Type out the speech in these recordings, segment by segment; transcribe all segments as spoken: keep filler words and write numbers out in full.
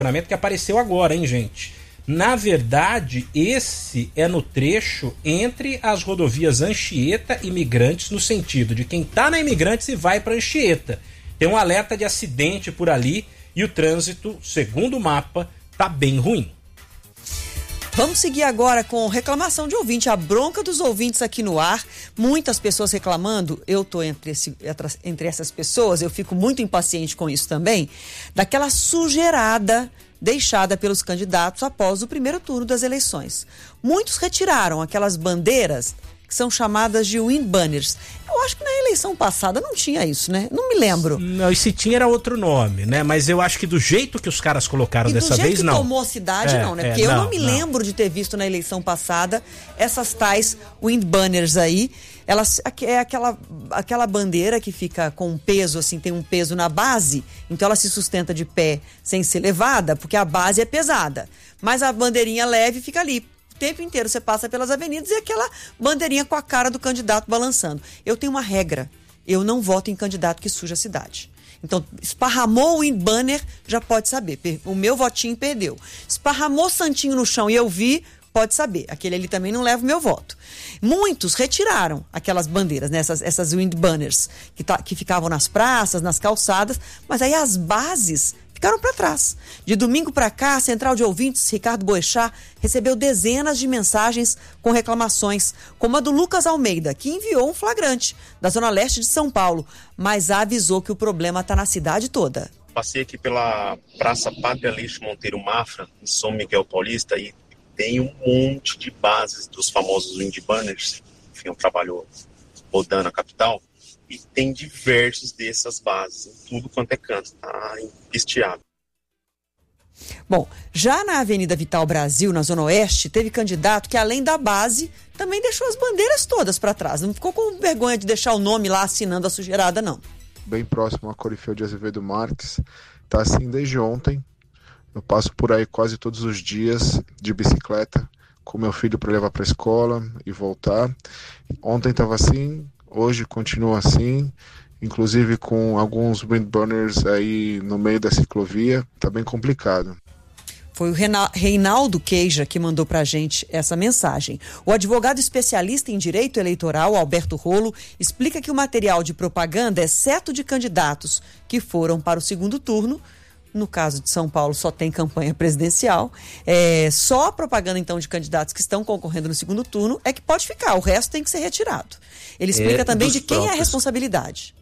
que apareceu agora, hein, gente? Na verdade, esse é no trecho entre as rodovias Anchieta e Imigrantes, no sentido de quem tá na Imigrantes e vai para Anchieta. Tem um alerta de acidente por ali e o trânsito, segundo o mapa, tá bem ruim. Vamos seguir agora com reclamação de ouvinte, a bronca dos ouvintes aqui no ar. Muitas pessoas reclamando, eu tô entre, esse, entre essas pessoas, eu fico muito impaciente com isso também, daquela sujeirada deixada pelos candidatos após o primeiro turno das eleições. Muitos retiraram aquelas bandeiras que são chamadas de wind banners. Eu acho que na eleição passada não tinha isso, né? Não me lembro. Não, e se tinha era outro nome, né? Mas eu acho que do jeito que os caras colocaram e dessa vez, não. do jeito que tomou a cidade, é, não, né? É, Porque não, eu não me não. lembro de ter visto na eleição passada essas tais wind banners aí. Elas, é aquela, aquela bandeira que fica com um peso, assim, tem um peso na base, então ela se sustenta de pé sem ser levada, porque a base é pesada. Mas a bandeirinha leve fica ali. O tempo inteiro você passa pelas avenidas e aquela bandeirinha com a cara do candidato balançando. Eu tenho uma regra, eu não voto em candidato que suja a cidade. Então, esparramou o wind banner, já pode saber, o meu votinho perdeu. Esparramou santinho no chão e eu vi, pode saber, aquele ali também não leva o meu voto. Muitos retiraram aquelas bandeiras, né, essas, essas wind banners, que, tá, que ficavam nas praças, nas calçadas, mas aí as bases ficaram para trás. De domingo para cá, a Central de Ouvintes, Ricardo Boechat, recebeu dezenas de mensagens com reclamações, como a do Lucas Almeida, que enviou um flagrante da Zona Leste de São Paulo, mas avisou que o problema está na cidade toda. Passei aqui pela Praça Pátria Lixo Monteiro Mafra, em São Miguel Paulista, e tem um monte de bases dos famosos wind banners, enfim, um trabalho rodando a capital, e tem diversos dessas bases, em tudo quanto é canto, tá empisteado. Bom, já na Avenida Vital Brasil, na Zona Oeste, teve candidato que, além da base, também deixou as bandeiras todas para trás. Não ficou com vergonha de deixar o nome lá assinando a sujeirada, não. Bem próximo a Corifeu de Azevedo Marques, tá assim desde ontem. Eu passo por aí quase todos os dias de bicicleta com meu filho para levar para a escola e voltar. Ontem estava assim, hoje continua assim, inclusive com alguns wind banners aí no meio da ciclovia. Tá bem complicado. Foi o Reinaldo Queija que mandou pra gente essa mensagem. O advogado especialista em direito eleitoral, Alberto Rolo, explica que o material de propaganda, exceto de candidatos que foram para o segundo turno, no caso de São Paulo só tem campanha presidencial, é, só a propaganda então de candidatos que estão concorrendo no segundo turno é que pode ficar, o resto tem que ser retirado. Ele explica é também de quem próprios, é a responsabilidade.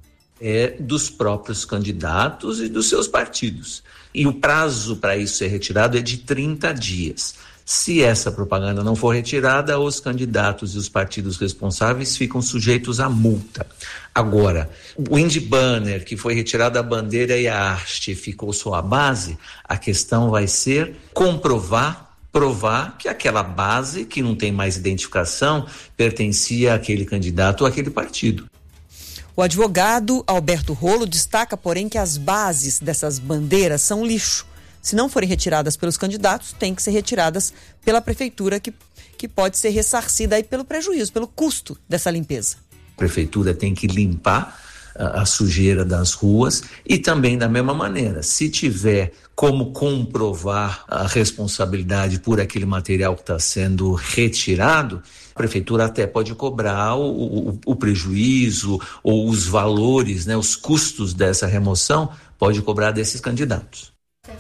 É dos próprios candidatos e dos seus partidos. E o prazo para isso ser retirado é de trinta dias. Se essa propaganda não for retirada, os candidatos e os partidos responsáveis ficam sujeitos à multa. Agora, o wind banner, que foi retirada a bandeira e a haste, ficou só a base, a questão vai ser comprovar, provar que aquela base, que não tem mais identificação, pertencia àquele candidato ou àquele partido. O advogado Alberto Rolo destaca, porém, que as bases dessas bandeiras são lixo. Se não forem retiradas pelos candidatos, tem que ser retiradas pela prefeitura, que, que pode ser ressarcida aí pelo prejuízo, pelo custo dessa limpeza. A prefeitura tem que limpar a, a sujeira das ruas e também, da mesma maneira, se tiver como comprovar a responsabilidade por aquele material que está sendo retirado, a prefeitura até pode cobrar o, o, o prejuízo ou os valores, né, os custos dessa remoção, pode cobrar desses candidatos.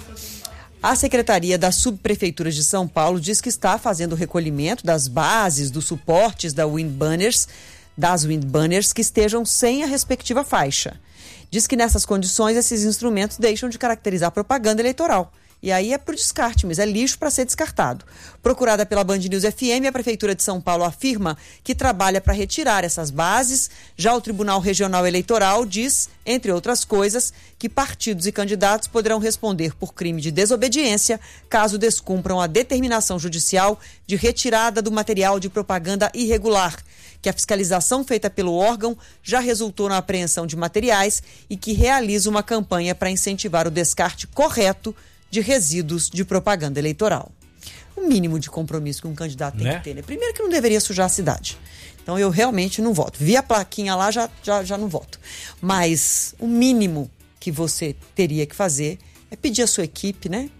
A Secretaria da Subprefeitura de São Paulo diz que está fazendo o recolhimento das bases, dos suportes da wind banners, das wind banners que estejam sem a respectiva faixa. Diz que nessas condições esses instrumentos deixam de caracterizar propaganda eleitoral. E aí é para o descarte, mas é lixo para ser descartado. Procurada pela Band News F M, a Prefeitura de São Paulo afirma que trabalha para retirar essas bases. Já o Tribunal Regional Eleitoral diz, entre outras coisas, que partidos e candidatos poderão responder por crime de desobediência caso descumpram a determinação judicial de retirada do material de propaganda irregular, que a fiscalização feita pelo órgão já resultou na apreensão de materiais e que realiza uma campanha para incentivar o descarte correto de resíduos de propaganda eleitoral. O mínimo de compromisso que um candidato tem, né, que ter, né? Primeiro que não deveria sujar a cidade. Então eu realmente não voto. Vi a plaquinha lá, já, já, já não voto. Mas o mínimo que você teria que fazer é pedir a sua equipe, né?